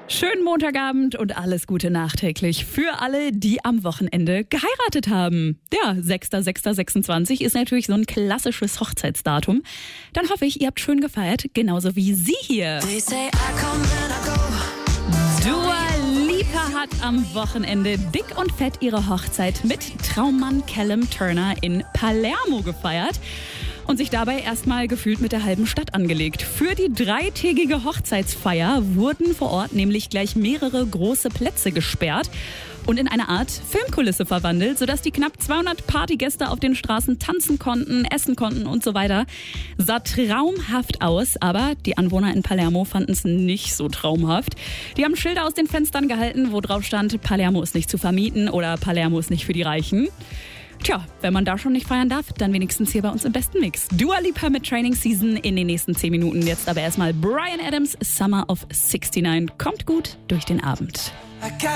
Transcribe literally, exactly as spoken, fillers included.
Schönen Montagabend und alles Gute nachträglich für alle, die am Wochenende geheiratet haben. Ja, sechster sechster sechsundzwanzig ist natürlich so ein klassisches Hochzeitsdatum. Dann hoffe ich, ihr habt schön gefeiert, genauso wie sie hier. Dua Lipa hat am Wochenende dick und fett ihre Hochzeit mit Traummann Callum Turner in Palermo gefeiert und sich dabei erstmal gefühlt mit der halben Stadt angelegt. Für die dreitägige Hochzeitsfeier wurden vor Ort nämlich gleich mehrere große Plätze gesperrt und in eine Art Filmkulisse verwandelt, sodass die knapp zweihundert Partygäste auf den Straßen tanzen konnten, essen konnten und so weiter. Sah traumhaft aus, aber die Anwohner in Palermo fanden es nicht so traumhaft. Die haben Schilder aus den Fenstern gehalten, wo drauf stand, Palermo ist nicht zu vermieten oder Palermo ist nicht für die Reichen. Tja, wenn man da schon nicht feiern darf, dann wenigstens hier bei uns im besten Mix. Dua Lipa mit Training Season in den nächsten zehn Minuten. Jetzt aber erstmal Bryan Adams, Summer of sixty-nine. Kommt gut durch den Abend.